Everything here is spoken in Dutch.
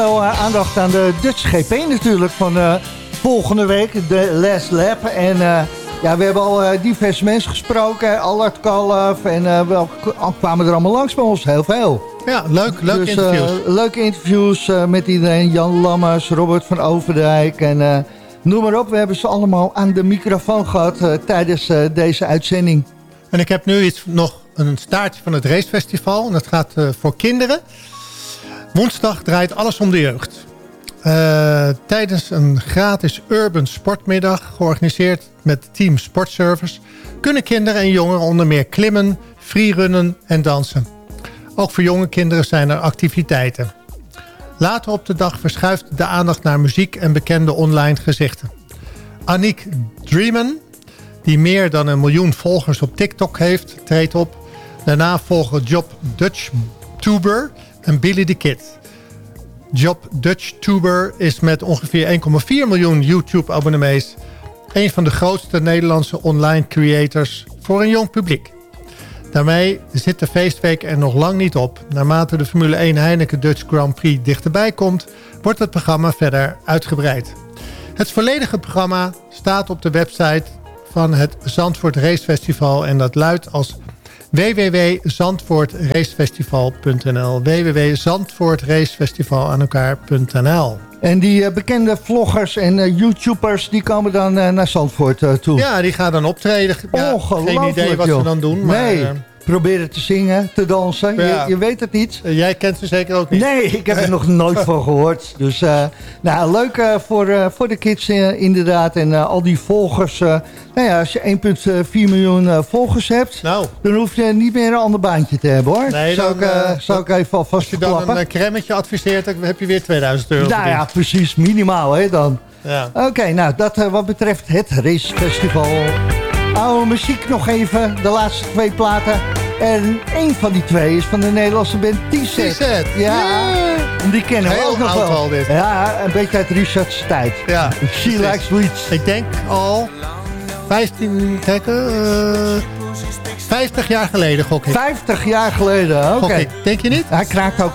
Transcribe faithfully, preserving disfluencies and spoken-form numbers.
Aandacht aan de Dutch G P natuurlijk van uh, volgende week, de Last Lap. En uh, ja, we hebben al uh, diverse mensen gesproken, Allard Kalf en uh, wel kwamen er allemaal langs bij ons, heel veel. Ja, leuk, leuke dus, interviews. Uh, leuke interviews uh, met iedereen, Jan Lammers, Robert van Overdijk en uh, noem maar op. We hebben ze allemaal aan de microfoon gehad uh, tijdens uh, deze uitzending. En ik heb nu iets, nog een staartje van het racefestival. En dat gaat uh, voor kinderen. Woensdag draait alles om de jeugd. Uh, tijdens een gratis urban sportmiddag, georganiseerd met Team Sportservice, kunnen kinderen en jongeren onder meer klimmen, freerunnen en dansen. Ook voor jonge kinderen zijn er activiteiten. Later op de dag verschuift de aandacht naar muziek en bekende online gezichten. Aniek Dreeman, die meer dan een miljoen volgers op TikTok heeft, treedt op. Daarna volgen Job Dutch Tuber en Billy the Kid. Job Dutch Tuber is met ongeveer één komma vier miljoen YouTube-abonnees een van de grootste Nederlandse online creators voor een jong publiek. Daarmee zit de feestweek er nog lang niet op. Naarmate de Formule één Heineken Dutch Grand Prix dichterbij komt, wordt het programma verder uitgebreid. Het volledige programma staat op de website van het Zandvoort Racefestival en dat luidt als w w w punt zandvoort racefestival punt n l w w w punt zandvoort racefestival aan elkaar punt n l. En die uh, bekende vloggers en uh, YouTubers, die komen dan uh, naar Zandvoort uh, toe? Ja, die gaan dan optreden. Ja, geen idee wat joh. ze dan doen. Maar, nee, uh, proberen te zingen, te dansen. Ja. Je, je weet het niet. Uh, jij kent ze zeker ook niet. Nee, ik heb er nog nooit van gehoord. Dus uh, nou, leuk uh, voor, uh, voor de kids uh, inderdaad. En uh, al die volgers. Uh, nou ja, als je één komma vier miljoen uh, volgers hebt, nou. dan hoef je niet meer een ander baantje te hebben hoor. Nee, zou, dan, ik, uh, uh, zou ik even alvast Als je dan klappen. een cremmetje adviseert, dan heb je weer tweeduizend euro. Nou ja, precies. Minimaal hè dan. Ja. Oké, okay, nou dat uh, wat betreft het racefestival. Oude muziek nog even. De laatste twee platen. En één van die twee is van de Nederlandse band T-Set. T-Set. Ja, Yeah. die kennen we Heel ook nog oud wel. al dit. Ja, een beetje uit Richard's tijd. Ja. She Likes Sweets. Ik denk al vijftien, kijken, uh, vijftig jaar geleden gok ik. vijftig jaar geleden, oké. Okay. Denk je niet? Hij kraakt ook